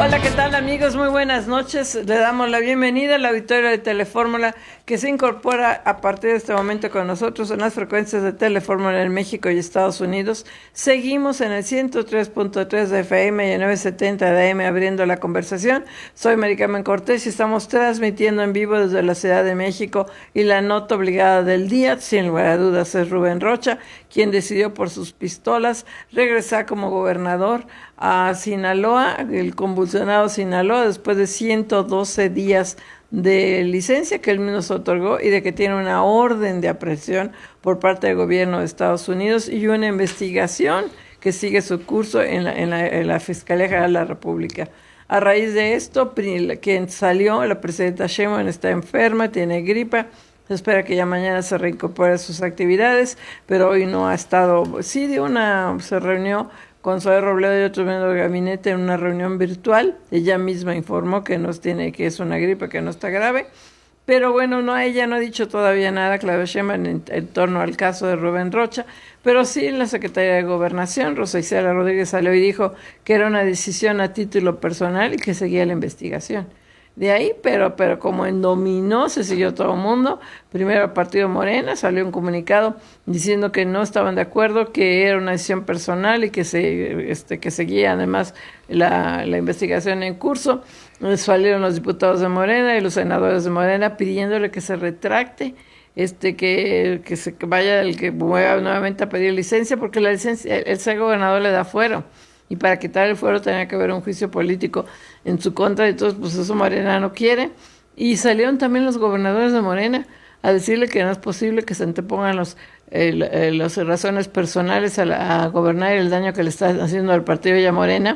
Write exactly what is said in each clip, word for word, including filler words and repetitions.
Hola, ¿qué tal, amigos? Muy buenas noches. Le damos la bienvenida al auditorio de Telefórmula, que se incorpora a partir de este momento con nosotros en las frecuencias de Telefórmula en México y Estados Unidos. Seguimos en el ciento tres punto tres de F M y el novecientos setenta de A M abriendo la conversación. Soy Mari Carmen Cortés y estamos transmitiendo en vivo desde la Ciudad de México, y la nota obligada del día, sin lugar a dudas, es Rubén Rocha, quien decidió por sus pistolas regresar como gobernador a Sinaloa, el convulsionado Sinaloa, después de ciento doce días de licencia que él mismo se otorgó y de que tiene una orden de aprehensión por parte del gobierno de Estados Unidos y una investigación que sigue su curso en la, en la, en la Fiscalía General de la República. A raíz de esto, quien salió, la presidenta Sheinbaum, está enferma, tiene gripa. Se espera que ya mañana se reincorpore a sus actividades, pero hoy no ha estado. Sí, de una se reunió con Zoe Robledo y otros miembros del gabinete en una reunión virtual. Ella misma informó que no tiene, que es una gripe, que no está grave. Pero bueno, no, ella no ha dicho todavía nada, Claudia Sheinbaum, en, en torno al caso de Rubén Rocha, pero sí la Secretaría de Gobernación, Rosa Isela Rodríguez, salió y dijo que era una decisión a título personal y que seguía la investigación. De ahí, pero, pero como en dominó, se siguió todo el mundo. Primero el partido Morena salió un comunicado diciendo que no estaban de acuerdo, que era una decisión personal y que se este que seguía además la, la investigación en curso. Salieron los diputados de Morena y los senadores de Morena pidiéndole que se retracte, este que, que se que vaya el que vuelva nuevamente a pedir licencia, porque la licencia, el, el ser gobernador le da fuero. Y para quitar el fuero tenía que haber un juicio político en su contra, y entonces pues eso Morena no quiere. Y salieron también los gobernadores de Morena a decirle que no es posible que se antepongan los, el, el, las razones personales a, la, a gobernar, y el daño que le está haciendo al partido y a Morena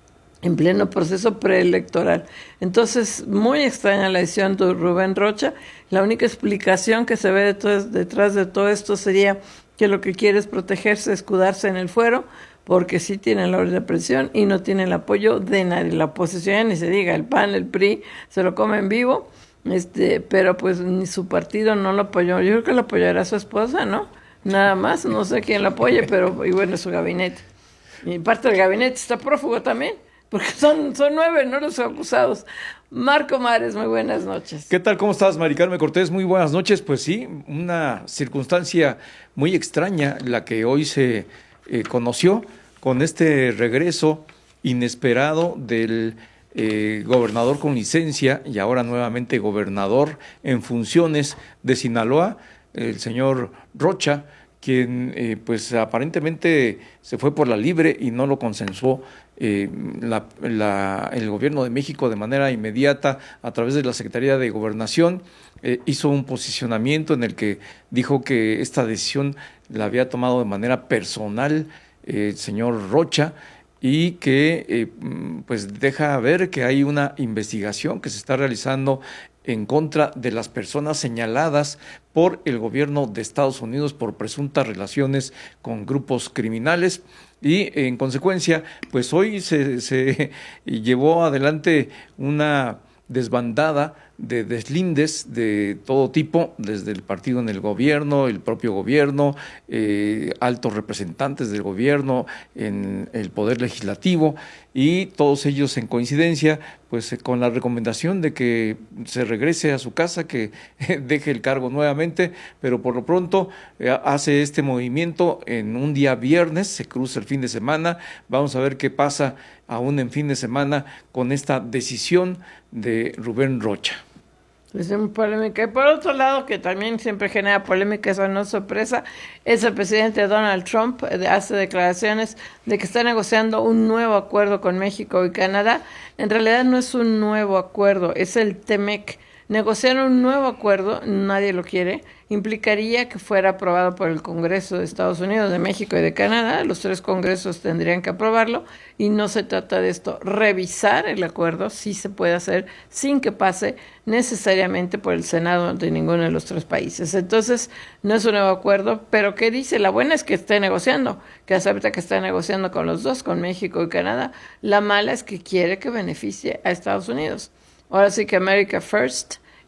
en pleno proceso preelectoral. Entonces, muy extraña la decisión de Rubén Rocha. La única explicación que se ve detrás, detrás de todo esto sería que lo que quiere es protegerse, escudarse en el fuero, porque sí tienen la orden de aprehensión y no tienen el apoyo de nadie. La oposición, ni se diga, el P A N, el P R I, se lo comen vivo, este, pero pues ni su partido no lo apoyó. Yo creo que lo apoyará su esposa, ¿no? Nada más, no sé quién lo apoye, pero y bueno, su gabinete. Y parte del gabinete está prófugo también, porque son, son nueve, ¿no?, los acusados. Marco Mares, muy buenas noches. ¿Qué tal? ¿Cómo estás, Mari Carmen Cortés? Muy buenas noches. Pues sí, una circunstancia muy extraña la que hoy se eh, conoció con este regreso inesperado del eh, gobernador con licencia y ahora nuevamente gobernador en funciones de Sinaloa, el señor Rocha, quien eh, pues aparentemente se fue por la libre y no lo consensuó eh, la, la, el gobierno de México de manera inmediata a través de la Secretaría de Gobernación. Eh, hizo un posicionamiento en el que dijo que esta decisión la había tomado de manera personal el señor Rocha, y que eh, pues deja ver que hay una investigación que se está realizando en contra de las personas señaladas por el gobierno de Estados Unidos por presuntas relaciones con grupos criminales. Y en consecuencia, pues hoy se, se llevó adelante una desbandada de deslindes de todo tipo, desde el partido en el gobierno, el propio gobierno, eh, altos representantes del gobierno en el Poder Legislativo, y todos ellos en coincidencia, pues con la recomendación de que se regrese a su casa, que deje el cargo nuevamente, pero por lo pronto eh, hace este movimiento en un día viernes, se cruza el fin de semana. Vamos a ver qué pasa aún en fin de semana con esta decisión de Rubén Rocha. Es muy polémica. Y por otro lado, que también siempre genera polémica, eso no es sorpresa, es el presidente Donald Trump. Hace declaraciones de que está negociando un nuevo acuerdo con México y Canadá. En realidad no es un nuevo acuerdo, es el TEMEC. Negociar un nuevo acuerdo, nadie lo quiere, implicaría que fuera aprobado por el Congreso de Estados Unidos, de México y de Canadá. Los tres congresos tendrían que aprobarlo, y no se trata de esto. Revisar el acuerdo sí se puede hacer sin que pase necesariamente por el Senado de ninguno de los tres países. Entonces, no es un nuevo acuerdo, pero ¿qué dice? La buena es que esté negociando, que acepta que está negociando con los dos, con México y Canadá. La mala es que quiere que beneficie a Estados Unidos. Ahora sí que America First,